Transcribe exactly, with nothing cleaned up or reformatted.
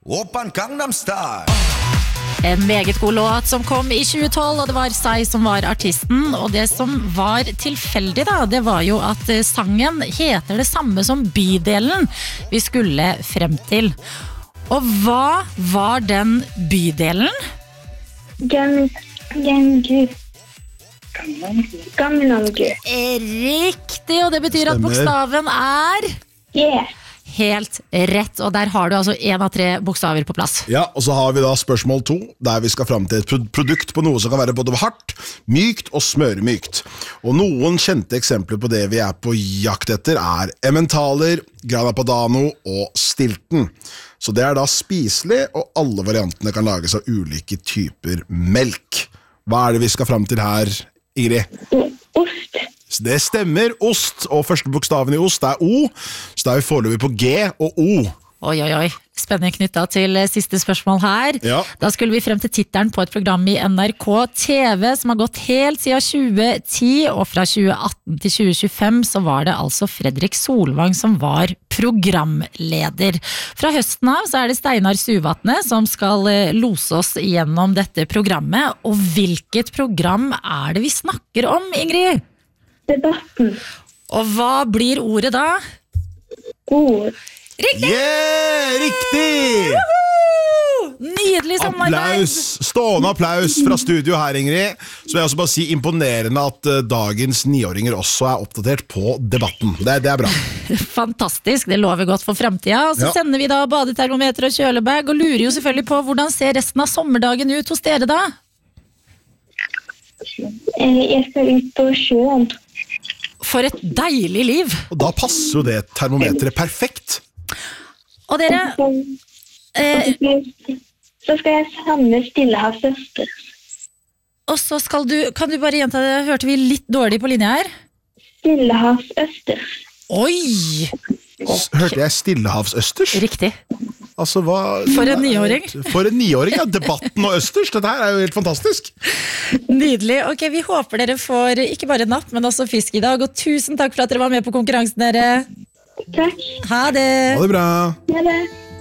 Oppan Gangnam Style. En meget god låt som kom i tjue tolv, og det var Psy som var artisten. Og det som var tilfeldig da, det var jo at sangen heter det samme som bydelen vi skulle frem til. Og hva var den bydelen? Gammelgu. Gammelgu. Riktig, og det betyr at bokstaven er... Yeah. Helt rett, og der har du altså en av tre bokstaver på plass. Ja, og så har vi da spørsmål to, der vi skal frem til et produkt på noe som kan være både hardt, mykt og smørmykt. Og noen kjente eksempler på det vi er på jakt etter er emmentaler, grana padano og stilton. Så det er da spiselig, og alle variantene kan lages av ulike typer melk. Hva er det vi skal frem til her, Ingrid? Ost. Det stemmer, ost, og første bokstaven i ost er O, så da er vi foreløpig på G og O. Oi, oi, oi. Spennende knyttet til siste spørsmål her. Ja. Da skulle vi frem til tittelen på et program i N R K T V som har gått helt siden tjue ti, og fra tjue atten til tjue tjuefem så var det altså Fredrik Solvang som var programleder. Fra høsten av så er det Steinar Suvatne som skal lose oss gjennom dette programmet, og hvilket program er det vi snakker om, Ingrid? Debatten. Og hva blir ordet da? Ord. Riktig! Yeah, riktig! Woohoo! Nydelig samarbeid! Applaus, stående applaus fra studio her, Ingrid. Så vil jeg også bare si imponerende at uh, dagens niåringer også er oppdatert på debatten. Det, det er bra. Fantastisk, det lover godt for fremtiden. Og så Ja. sender vi da badetermometer og kjølebag, og lurer jo selvfølgelig på hvordan ser resten av sommerdagen ut hos dere da? Jeg skal ut på sjøen. For et deilig liv! Og da passer jo det termometeret perfekt. Og dere, eh, Så skal jeg samle Stillehavsøster. og så skal du, kan du bare gjenta det, hørte vi litt dårlig på linja her? Stillehavsøster. Oi! S- Hørte jeg Stillehavsøsters? Riktig. Altså, hva... For en niåring. For en niåring, ja. Debatten og østers, dette her er jo helt fantastisk. Nydelig. Ok, vi håper dere får ikke bare napp, men også fisk i dag. Og tusen takk for at dere var med på konkurransen, dere. Takk. Ha det! Ha det bra. Ha det.